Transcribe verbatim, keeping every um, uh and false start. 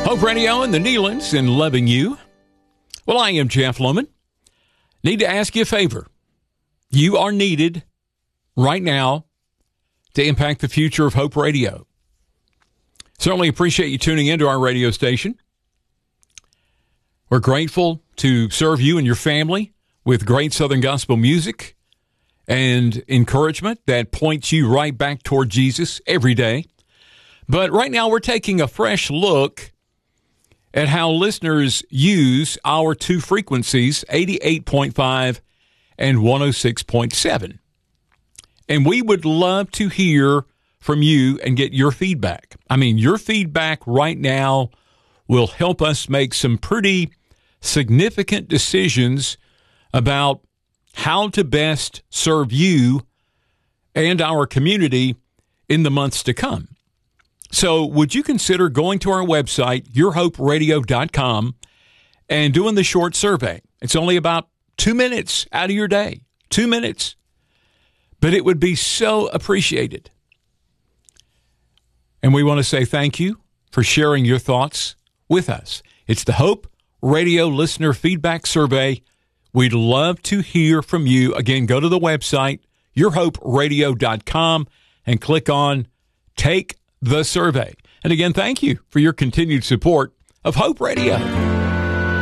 Hope Radio and the Nealons and loving you. Well, I am Jeff Lohman. Need to ask you a favor. You are needed right now to impact the future of Hope Radio. Certainly appreciate you tuning into our radio station. We're grateful to serve you and your family with great Southern gospel music and encouragement that points you right back toward Jesus every day. But right now we're taking a fresh look at how listeners use our two frequencies, eighty-eight point five and one oh six point seven. And we would love to hear from you and get your feedback. I mean, your feedback right now will help us make some pretty significant decisions about how to best serve you and our community in the months to come. So would you consider going to our website, your hope radio dot com, and doing the short survey? It's only about two minutes out of your day. Two minutes. But it would be so appreciated. And we want to say thank you for sharing your thoughts with us. It's the Hope Radio Listener Feedback Survey. We'd love to hear from you. Again, go to the website, your hope radio dot com, and click on Take the Survey. And again, thank you for your continued support of Hope Radio.